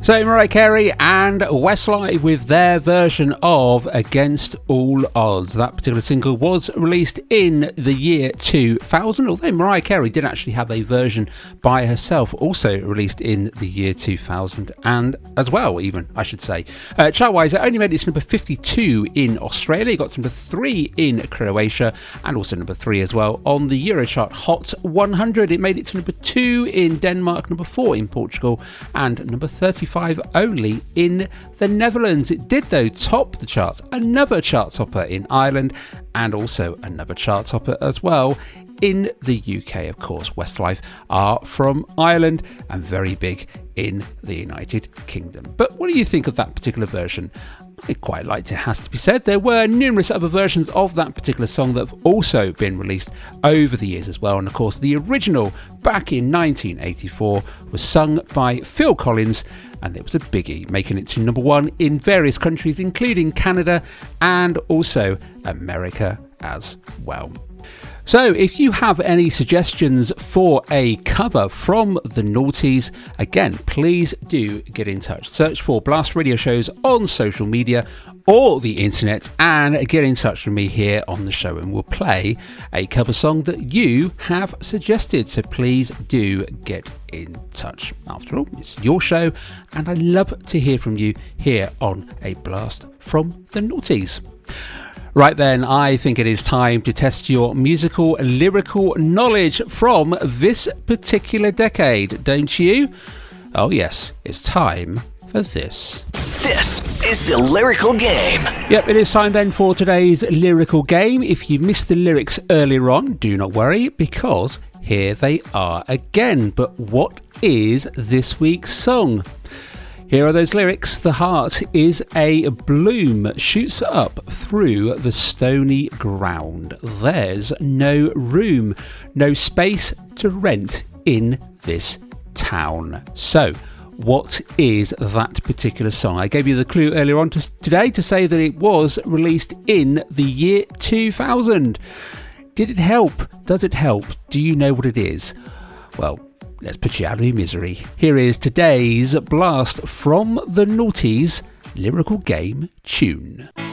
So Mariah Carey and Westlife with their version of Against All Odds. That particular single was released in the year 2000, although Mariah Carey did actually have a version by herself, also released in the year 2000, and as well, even, I should say. Chart-wise, it only made it to number 52 in Australia, it got to number 3 in Croatia, and also number 3 as well on the Eurochart Hot 100. It made it to number 2 in Denmark, number 4 in Portugal, and number 35 only in the Netherlands. It did, though, top the charts, another chart topper in Ireland, and also another chart topper as well in the UK. Of course, Westlife are from Ireland and very big in the United Kingdom. But what do you think of that particular version? I quite liked it, has to be said. There were numerous other versions of that particular song that have also been released over the years as well. And of course, the original back in 1984 was sung by Phil Collins, and it was a biggie, making it to number 1 in various countries, including Canada and also America as well. So if you have any suggestions for a cover from the Naughties, again, please do get in touch. Search for Blast Radio Shows on social media or the internet and get in touch with me here on the show, and we'll play a cover song that you have suggested. So please do get in touch. After all, it's your show, and I love to hear from you here on A Blast from the Naughties. Right then, I think it is time to test your musical lyrical knowledge from this particular decade, don't you? Oh yes, it's time for this. This is the Lyrical Game. Yep, it is time then for today's lyrical game. If you missed the lyrics earlier on, do not worry, because here they are again. But what is this week's song? Here are those lyrics. The heart is a bloom, shoots up through the stony ground. There's no room, no space to rent in this town. So, what is that particular song? I gave you the clue earlier on today to say that it was released in the year 2000. Did it help? Does it help? Do you know what it is? Well, let's put you out of your misery. Here is today's blast from the Naughties lyrical game tune.